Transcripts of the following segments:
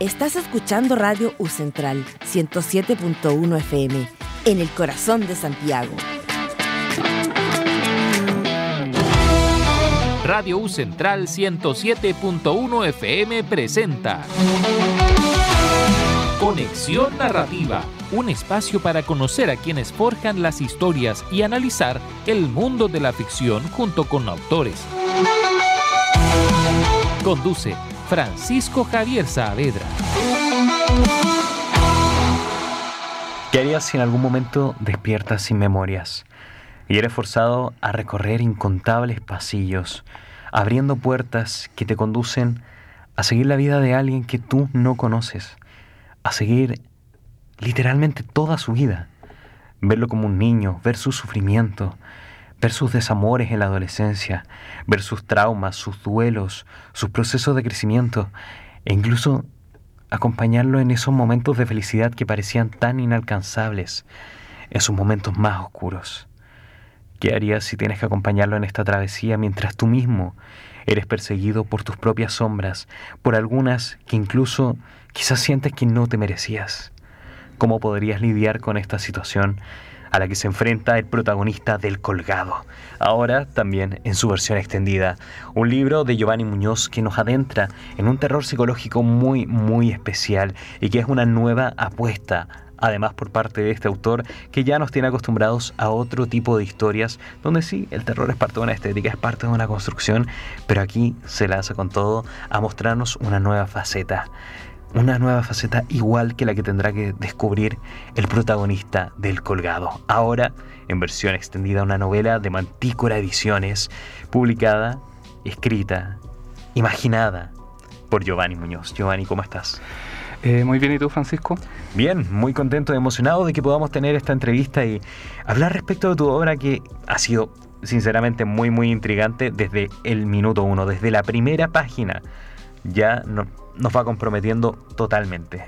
Estás escuchando Radio U Central 107.1 FM en el corazón de Santiago. Radio U Central 107.1 FM presenta Conexión Narrativa, un espacio para conocer a quienes forjan las historias y analizar el mundo de la ficción junto con autores. Conduce Francisco Javier Saavedra. ¿Qué harías si en algún momento despiertas sin memorias y eres forzado a recorrer incontables pasillos, abriendo puertas que te conducen a seguir la vida de alguien que tú no conoces, a seguir literalmente toda su vida, verlo como un niño, ver su sufrimiento, ver sus desamores en la adolescencia, ver sus traumas, sus duelos, sus procesos de crecimiento e incluso acompañarlo en esos momentos de felicidad que parecían tan inalcanzables, en sus momentos más oscuros? ¿Qué harías si tienes que acompañarlo en esta travesía mientras tú mismo eres perseguido por tus propias sombras, por algunas que incluso quizás sientes que no te merecías? ¿Cómo podrías lidiar con esta situación a la que se enfrenta el protagonista del Colgado, ahora también en su versión extendida? Un libro de Giovanni Muñoz que nos adentra en un terror psicológico muy, muy especial y que es una nueva apuesta, además por parte de este autor que ya nos tiene acostumbrados a otro tipo de historias, donde sí, el terror es parte de una estética, es parte de una construcción, pero aquí se lanza con todo a mostrarnos una nueva faceta igual que la que tendrá que descubrir el protagonista del Colgado. Ahora, en versión extendida, una novela de Mantícora Ediciones, publicada, escrita, imaginada por Giovanni Muñoz. Giovanni, ¿cómo estás? Muy bien, ¿y tú, Francisco? Bien, muy contento y emocionado de que podamos tener esta entrevista y hablar respecto de tu obra, que ha sido sinceramente muy, muy intrigante desde el minuto uno, desde la primera página. Ya nos va comprometiendo totalmente.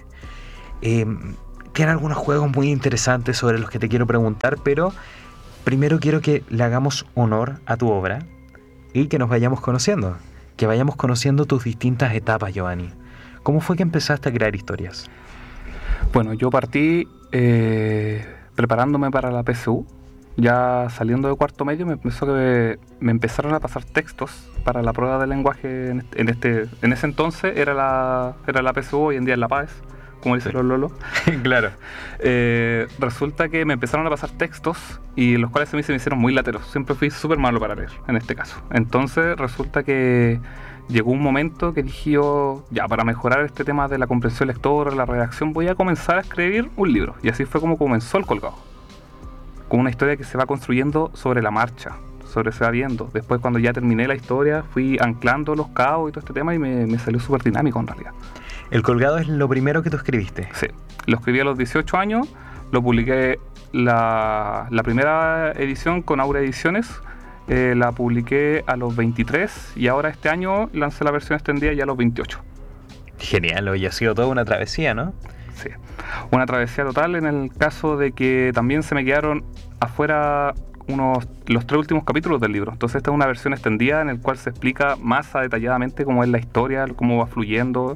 Tiene algunos juegos muy interesantes sobre los que te quiero preguntar, pero primero quiero que le hagamos honor a tu obra y que nos vayamos conociendo, que vayamos conociendo tus distintas etapas, Giovanni. ¿Cómo fue que empezaste a crear historias? Bueno, yo partí preparándome para la PSU. Ya saliendo de cuarto medio me empezaron a pasar textos para la prueba de lenguaje. En ese entonces era la PSU, hoy en día es la PAES, como dicen los lolos. Claro. Resulta que me empezaron a pasar textos y los cuales a mí se me hicieron muy lateros. Siempre fui súper malo para leer, en este caso. Entonces resulta que llegó un momento que dije yo, ya, para mejorar este tema de la comprensión lectora, la redacción, voy a comenzar a escribir un libro. Y así fue como comenzó El Colgado, con una historia que se va construyendo sobre la marcha, se va viendo. Después, cuando ya terminé la historia, fui anclando los cabos y todo este tema y me salió súper dinámico en realidad. ¿El Colgado es lo primero que tú escribiste? Sí, lo escribí a los 18 años, lo publiqué la primera edición con Aura Ediciones, la publiqué a los 23 y ahora este año lancé la versión extendida ya a los 28. Genial, hoy ha sido toda una travesía, ¿no? Sí, una travesía total en el caso de que también se me quedaron afuera los 3 últimos capítulos del libro. Entonces esta es una versión extendida en el cual se explica más detalladamente cómo es la historia, cómo va fluyendo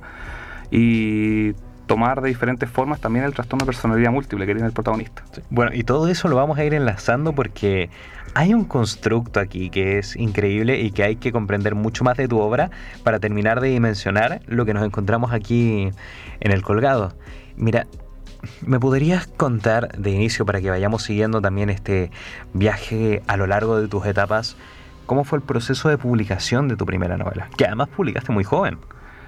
y tomar de diferentes formas también el trastorno de personalidad múltiple que tiene el protagonista. Sí. Bueno, y todo eso lo vamos a ir enlazando porque hay un constructo aquí que es increíble y que hay que comprender mucho más de tu obra para terminar de dimensionar lo que nos encontramos aquí en El Colgado. Mira, ¿me podrías contar de inicio, para que vayamos siguiendo también este viaje a lo largo de tus etapas, cómo fue el proceso de publicación de tu primera novela? Que además publicaste muy joven.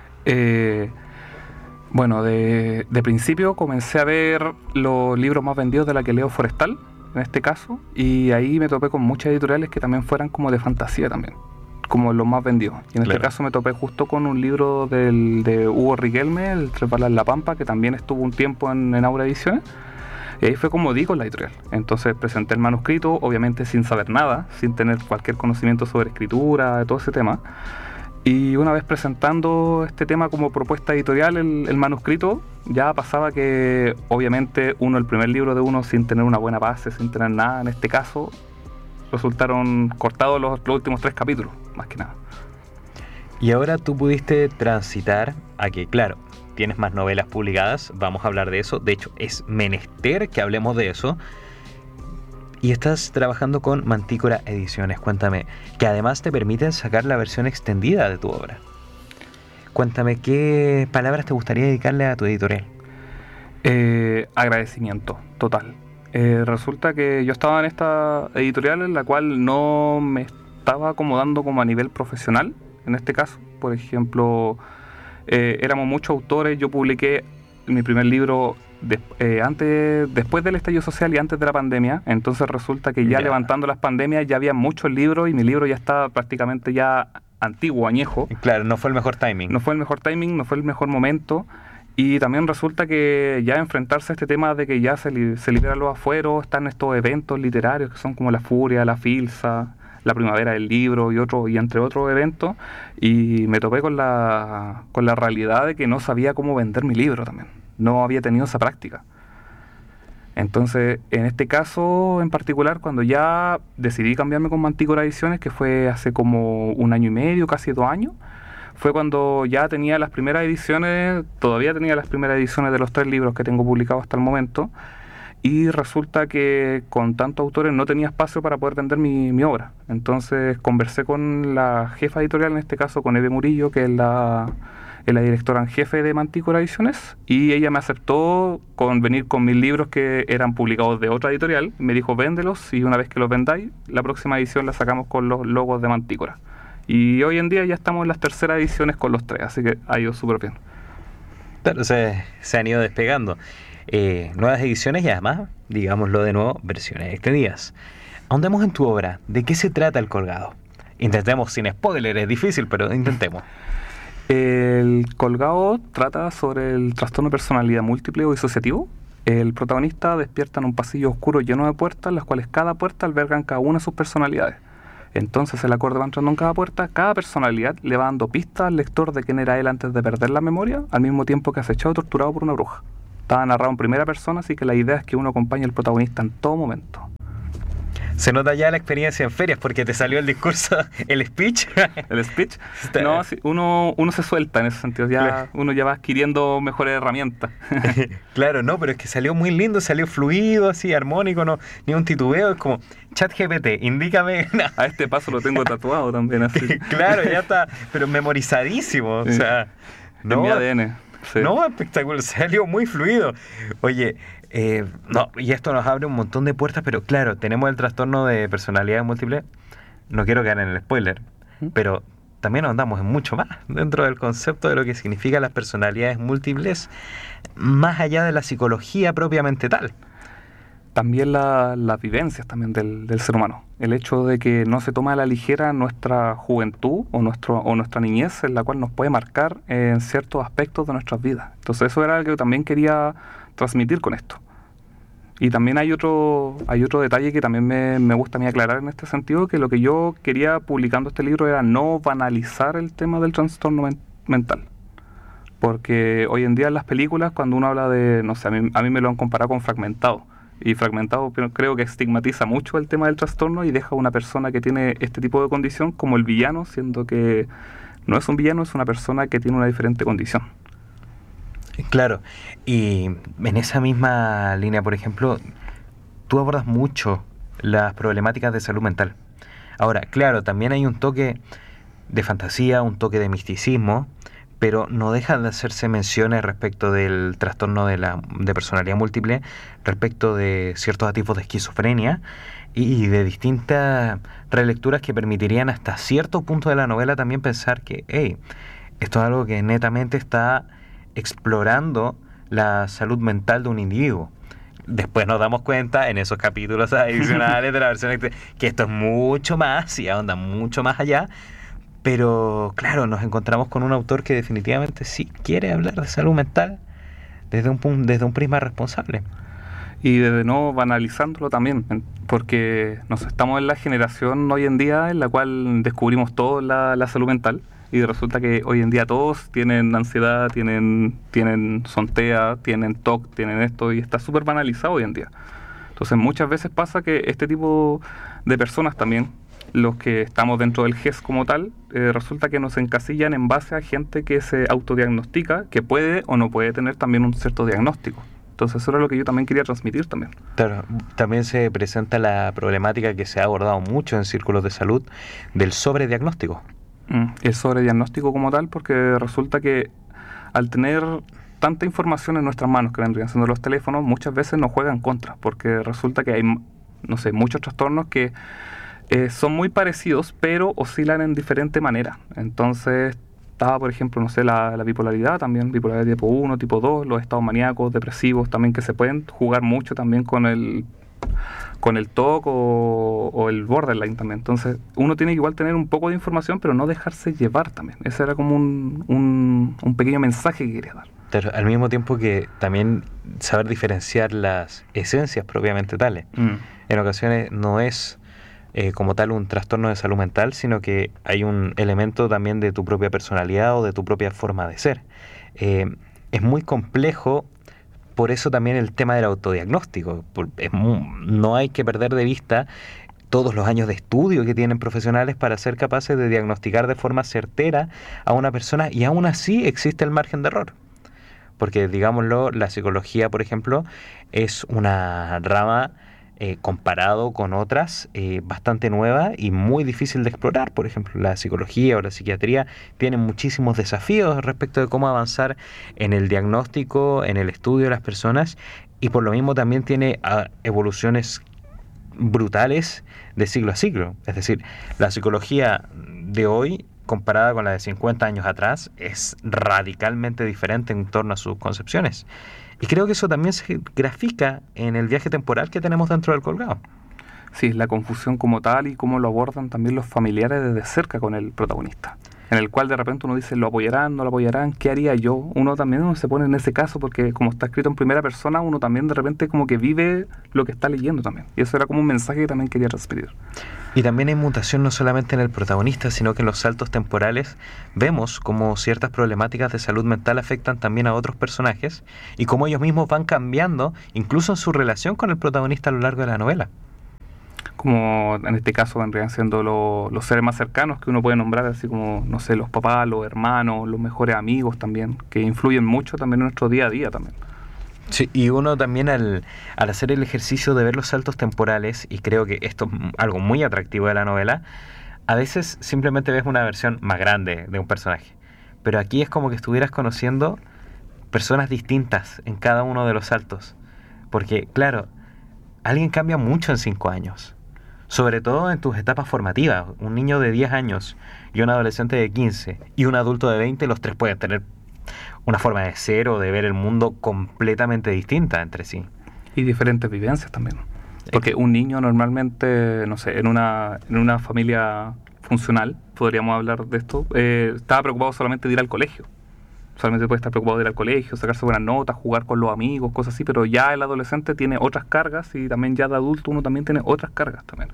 Bueno, de principio comencé a ver los libros más vendidos de la que leo, Forestal, en este caso, y ahí me topé con muchas editoriales que también fueran como de fantasía también, como los más vendidos. Y en este caso me topé justo con un libro de Hugo Riquelme, El Tres Balas en la Pampa, que también estuvo un tiempo en Aura Ediciones. Y ahí fue como di con la editorial. Entonces presenté el manuscrito, obviamente sin saber nada, sin tener cualquier conocimiento sobre escritura, de todo ese tema. Y una vez presentando este tema como propuesta editorial, el manuscrito, ya pasaba que obviamente el primer libro de uno sin tener una buena base, sin tener nada, en este caso resultaron cortados los últimos 3 capítulos, más que nada. Y ahora tú pudiste transitar a que, claro, tienes más novelas publicadas, vamos a hablar de eso. De hecho, es menester que hablemos de eso. Y estás trabajando con Mantícora Ediciones, cuéntame, que además te permiten sacar la versión extendida de tu obra. Cuéntame, ¿qué palabras te gustaría dedicarle a tu editorial? Agradecimiento, total. Resulta que yo estaba en esta editorial en la cual no me estaba acomodando como a nivel profesional, en este caso. Por ejemplo, éramos muchos autores, yo publiqué mi primer libro después del estallido social y antes de la pandemia, entonces resulta que ya levantando las pandemias ya había muchos libros y mi libro ya estaba prácticamente ya antiguo, añejo. Claro, no fue el mejor timing. No fue el mejor timing, no fue el mejor momento. Y también resulta que ya enfrentarse a este tema de que ya se liberan los afueros, están estos eventos literarios que son como la Furia, la Filsa, la Primavera del Libro y entre otros eventos, y me topé con la realidad de que no sabía cómo vender mi libro también. No había tenido esa práctica. Entonces, en este caso en particular, cuando ya decidí cambiarme con Mantícora Ediciones, que fue hace como 1 año y medio, casi 2 años, fue cuando ya tenía las primeras ediciones, todavía tenía las primeras ediciones de los 3 libros que tengo publicados hasta el momento, y resulta que con tantos autores no tenía espacio para poder vender mi obra. Entonces conversé con la jefa editorial, en este caso con Eve Murillo, que es la directora en jefe de Mantícora Ediciones, y ella me aceptó con venir con mis libros que eran publicados de otra editorial. Me dijo, véndelos, y una vez que los vendáis, la próxima edición la sacamos con los logos de Mantícora. Y hoy en día ya estamos en las terceras ediciones con los 3, así que ha ido súper bien. Claro, se han ido despegando. Nuevas ediciones y además, digámoslo de nuevo, versiones extendidas. Ahondemos en tu obra. ¿De qué se trata El Colgado? Intentemos sin spoiler, es difícil, pero intentemos. El Colgado trata sobre el trastorno de personalidad múltiple o disociativo. El protagonista despierta en un pasillo oscuro lleno de puertas, las cuales cada puerta albergan cada una de sus personalidades. Entonces el acorde va entrando en cada puerta, cada personalidad le va dando pistas al lector de quién era él antes de perder la memoria, al mismo tiempo que acechado y torturado por una bruja. Está narrado en primera persona, así que la idea es que uno acompañe al protagonista en todo momento. Se nota ya la experiencia en ferias porque te salió el discurso, el speech. ¿El speech? No, sí, uno se suelta en ese sentido, ya claro. Uno ya va adquiriendo mejores herramientas. Claro, no, pero es que salió muy lindo, salió fluido, así, armónico, no, ni un titubeo, es como ChatGPT, indícame. A este paso lo tengo tatuado también, así. Claro, ya está, pero memorizadísimo, sí. O sea, no, en mi ADN. Sí. No, espectacular, salió muy fluido. Oye, no, y esto nos abre un montón de puertas, pero claro, tenemos el trastorno de personalidad múltiple. No quiero caer en el spoiler, pero también andamos en mucho más dentro del concepto de lo que significan las personalidades múltiples, más allá de la psicología propiamente tal. También las vivencias también del ser humano. El hecho de que no se toma a la ligera nuestra juventud o nuestra niñez, en la cual nos puede marcar en ciertos aspectos de nuestras vidas. Entonces eso era algo que también quería transmitir con esto. Y también hay otro detalle que también me gusta a mí aclarar en este sentido, que lo que yo quería publicando este libro era no banalizar el tema del trastorno mental. Porque hoy en día en las películas, cuando uno habla de, no sé, a mí me lo han comparado con Fragmentado. Y Fragmentado creo que estigmatiza mucho el tema del trastorno y deja a una persona que tiene este tipo de condición como el villano, siendo que no es un villano, es una persona que tiene una diferente condición. Claro, y en esa misma línea, por ejemplo, tú abordas mucho las problemáticas de salud mental. Ahora, claro, también hay un toque de fantasía, un toque de misticismo, pero no dejan de hacerse menciones respecto del trastorno de personalidad múltiple, respecto de ciertos tipos de esquizofrenia y de distintas relecturas que permitirían hasta cierto punto de la novela también pensar que, esto es algo que netamente está explorando la salud mental de un individuo. Después nos damos cuenta en esos capítulos adicionales de la versión que esto es mucho más y ahonda mucho más allá. Pero claro, nos encontramos con un autor que definitivamente sí quiere hablar de salud mental desde un prisma responsable. Y desde no banalizándolo también, porque estamos en la generación hoy en día en la cual descubrimos todos la salud mental, y resulta que hoy en día todos tienen ansiedad, tienen sontea, tienen TOC, tienen esto, y está súper banalizado hoy en día. Entonces muchas veces pasa que este tipo de personas también los que estamos dentro del GES como tal, resulta que nos encasillan en base a gente que se autodiagnostica, que puede o no puede tener también un cierto diagnóstico. Entonces eso era lo que yo también quería transmitir también. Claro, también se presenta la problemática que se ha abordado mucho en círculos de salud del sobrediagnóstico. El sobrediagnóstico como tal, porque resulta que al tener tanta información en nuestras manos, que vendrían siendo los teléfonos, muchas veces nos juegan contra, porque resulta que hay, no sé, muchos trastornos que son muy parecidos, pero oscilan en diferente manera. Entonces estaba, por ejemplo, no sé, la bipolaridad también, bipolaridad tipo 1, tipo 2, los estados maníacos, depresivos también, que se pueden jugar mucho también con el TOC o el borderline también. Entonces uno tiene que igual tener un poco de información, pero no dejarse llevar también. Ese era como un pequeño mensaje que quería dar. Pero al mismo tiempo que también saber diferenciar las esencias propiamente tales. En ocasiones no es como tal un trastorno de salud mental, sino que hay un elemento también de tu propia personalidad o de tu propia forma de ser. Es muy complejo. Por eso también el tema del autodiagnóstico. No hay que perder de vista todos los años de estudio que tienen profesionales para ser capaces de diagnosticar de forma certera a una persona, y aún así existe el margen de error. Porque, digámoslo, la psicología, por ejemplo, es una rama comparado con otras bastante nueva y muy difícil de explorar. Por ejemplo, la psicología o la psiquiatría tienen muchísimos desafíos respecto de cómo avanzar en el diagnóstico, en el estudio de las personas, y por lo mismo también tiene evoluciones brutales de siglo a siglo. Es decir, la psicología de hoy, comparada con la de 50 años atrás, es radicalmente diferente en torno a sus concepciones. Y creo que eso también se grafica en el viaje temporal que tenemos dentro del Colgado. Sí, la confusión como tal y cómo lo abordan también los familiares desde cerca con el protagonista. En el cual de repente uno dice, ¿lo apoyarán? ¿No lo apoyarán? ¿Qué haría yo? Uno también se pone en ese caso porque como está escrito en primera persona, uno también de repente como que vive lo que está leyendo también. Y eso era como un mensaje que también quería transmitir. Y también hay mutación no solamente en el protagonista, sino que en los saltos temporales vemos cómo ciertas problemáticas de salud mental afectan también a otros personajes y cómo ellos mismos van cambiando, incluso en su relación con el protagonista a lo largo de la novela. Como en este caso vendrían siendo los seres más cercanos que uno puede nombrar, así como, no sé, los papás, los hermanos, los mejores amigos también, que influyen mucho también en nuestro día a día también. Sí, y uno también al hacer el ejercicio de ver los saltos temporales, y creo que esto es algo muy atractivo de la novela, a veces simplemente ves una versión más grande de un personaje, pero aquí es como que estuvieras conociendo personas distintas en cada uno de los saltos, porque claro, alguien cambia mucho en 5 años, sobre todo en tus etapas formativas. Un niño de 10 años y un adolescente de 15 y un adulto de 20, los tres pueden tener una forma de ser o de ver el mundo completamente distinta entre sí. Y diferentes vivencias también. Porque un niño normalmente, no sé, en una familia funcional, podríamos hablar de esto, estaba preocupado solamente de ir al colegio. Solamente puede estar preocupado de ir al colegio, sacarse buenas notas, jugar con los amigos, cosas así, pero ya el adolescente tiene otras cargas y también ya de adulto uno también tiene otras cargas también.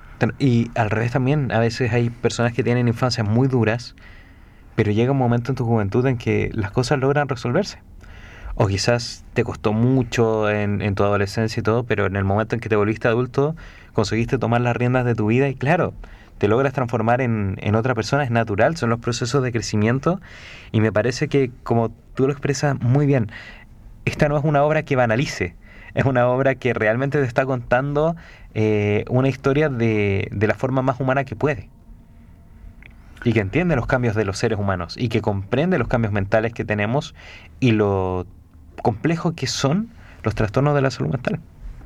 Y al revés también, a veces hay personas que tienen infancias muy duras, pero llega un momento en tu juventud en que las cosas logran resolverse. O quizás te costó mucho en tu adolescencia y todo, pero en el momento en que te volviste adulto, conseguiste tomar las riendas de tu vida y claro, te logras transformar en otra persona. Es natural, son los procesos de crecimiento, y me parece que, como tú lo expresas muy bien, esta no es una obra que banalice, es una obra que realmente te está contando una historia de la forma más humana que puede, y que entiende los cambios de los seres humanos, y que comprende los cambios mentales que tenemos y lo complejo que son los trastornos de la salud mental.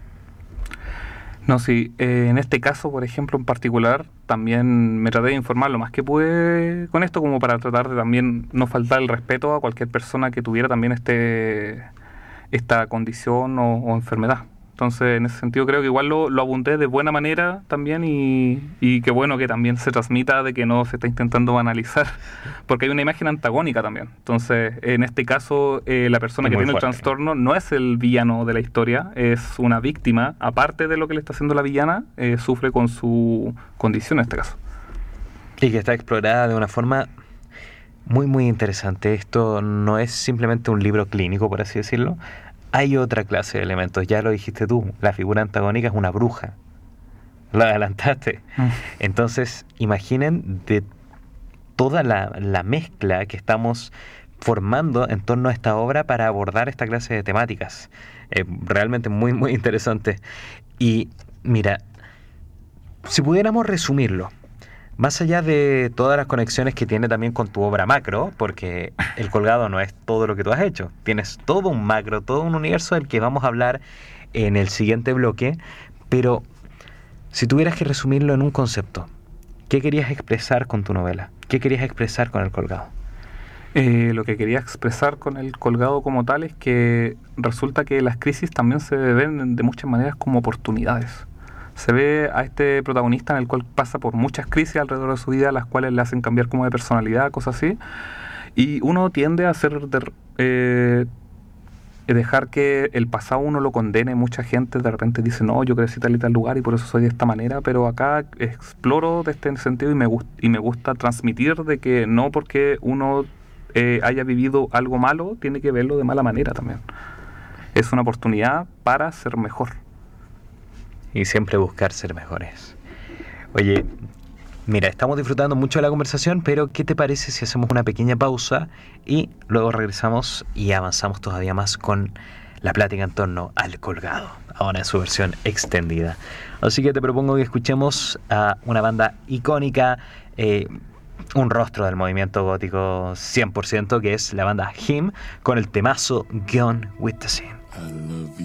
No, sí, en este caso, por ejemplo, en particular, también me traté de informar lo más que pude con esto, como para tratar de también no faltar el respeto a cualquier persona que tuviera también esta condición o enfermedad. Entonces, en ese sentido, creo que igual lo abundé de buena manera también, y qué bueno que también se transmita de que no se está intentando banalizar, porque hay una imagen antagónica también. Entonces, en este caso, la persona que tiene el trastorno no es el villano de la historia, es una víctima, aparte de lo que le está haciendo la villana, sufre con su condición en este caso. Y que está explorada de una forma muy, muy interesante. Esto no es simplemente un libro clínico, por así decirlo. Hay otra clase de elementos, ya lo dijiste tú, la figura antagónica es una bruja. Lo adelantaste. Entonces, imaginen de toda la mezcla que estamos formando en torno a esta obra para abordar esta clase de temáticas. Realmente muy, muy interesante. Y mira, si pudiéramos resumirlo, más allá de todas las conexiones que tiene también con tu obra macro, porque El Colgado no es todo lo que tú has hecho, tienes todo un macro, todo un universo del que vamos a hablar en el siguiente bloque, pero si tuvieras que resumirlo en un concepto, ¿qué querías expresar con tu novela? ¿Qué querías expresar con El Colgado? Lo que quería expresar con El Colgado como tal es que resulta que las crisis también se ven de muchas maneras como oportunidades. Se ve a este protagonista en el cual pasa por muchas crisis alrededor de su vida, las cuales le hacen cambiar como de personalidad, cosas así, y uno tiende a dejar que el pasado uno lo condene. Mucha gente de repente dice, no, yo crecí tal y tal lugar y por eso soy de esta manera, pero acá exploro de este sentido y me gusta transmitir de que no porque uno haya vivido algo malo, tiene que verlo de mala manera también. Es una oportunidad para ser mejor. Y siempre buscar ser mejores. Oye, mira, estamos disfrutando mucho de la conversación, pero ¿qué te parece si hacemos una pequeña pausa y luego regresamos y avanzamos todavía más con la plática en torno al Colgado, ahora en su versión extendida? Así que te propongo que escuchemos a una banda icónica, un rostro del movimiento gótico 100%, que es la banda Him, con el temazo Gone with the Scene.